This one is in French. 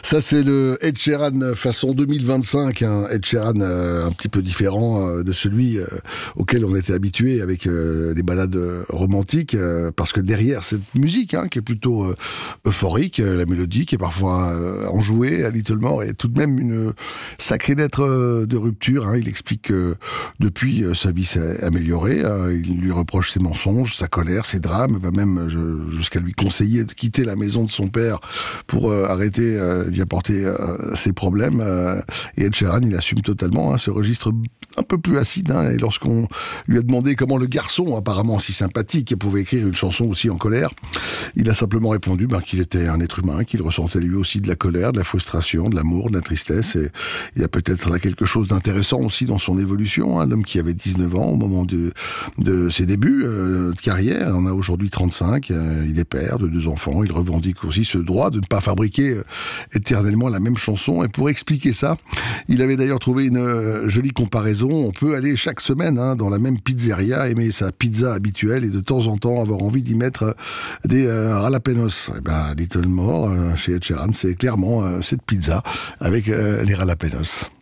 Ça, c'est le Ed Sheeran façon 2025, hein. Ed Sheeran un petit peu différent de celui auquel on était habitué avec les ballades romantiques, parce que derrière cette musique, hein, qui est plutôt euphorique, la mélodie qui est parfois enjouée à Little More, est tout de même une sacrée lettre de rupture, hein. Il explique que depuis, sa vie s'est améliorée, hein. Il lui reproche ses mensonges, sa colère, ses drames, va même jusqu'à lui conseiller de quitter la maison de son père pour arrêter d'y apporter ses problèmes. Et Ed Sheeran, il assume totalement, hein, ce registre un peu plus acide, hein. Et lorsqu'on lui a demandé comment le garçon, apparemment si sympathique, pouvait écrire une chanson aussi en colère, il a simplement répondu qu'il était un être humain, qu'il ressentait lui aussi de la colère, de la frustration, de l'amour, de la tristesse. Et il y a peut-être là quelque chose d'intéressant aussi dans son évolution, hein. L'homme qui avait 19 ans au moment de ses débuts de carrière en a aujourd'hui 35. Il est père de 2 enfants. Il revendique aussi ce droit de ne pas fabriquer éternellement la même chanson. Et pour expliquer ça, il avait d'ailleurs trouvé une jolie comparaison. On peut aller chaque semaine, hein, dans la même pizzeria, aimer sa pizza habituelle et de temps en temps avoir envie d'y mettre des jalapenos. Et Little More, chez Ed Sheeran, c'est clairement cette pizza avec les jalapenos.